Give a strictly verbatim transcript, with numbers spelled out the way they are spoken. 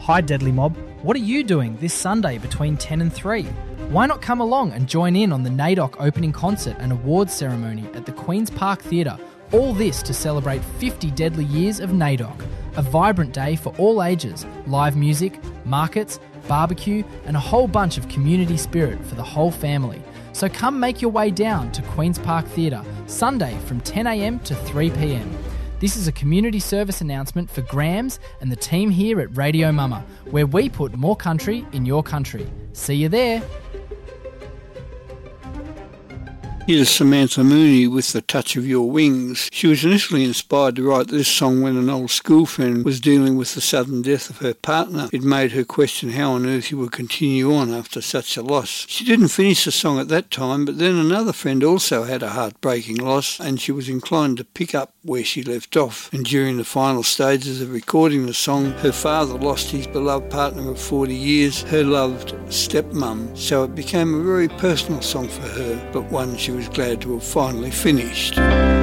Hi Deadly Mob, what are you doing this Sunday between ten and three? Why not come along and join in on the NAIDOC opening concert and awards ceremony at the Queen's Park Theatre? All this to celebrate fifty deadly years of NAIDOC. A vibrant day for all ages, live music, markets, barbecue and a whole bunch of community spirit for the whole family. So come make your way down to Queen's Park Theatre Sunday from ten a m to three p m. This is a community service announcement for Grams and the team here at Radio Mama, where we put more country in your country. See you there. Here's Samantha Mooney with The Touch of Your Wings. She was initially inspired to write this song when an old school friend was dealing with the sudden death of her partner. It made her question how on earth she would continue on after such a loss. She didn't finish the song at that time, but then another friend also had a heartbreaking loss, and she was inclined to pick up where she left off. And during the final stages of recording the song, her father lost his beloved partner of forty years, her loved stepmum, so it became a very personal song for her, but one she was glad to have finally finished.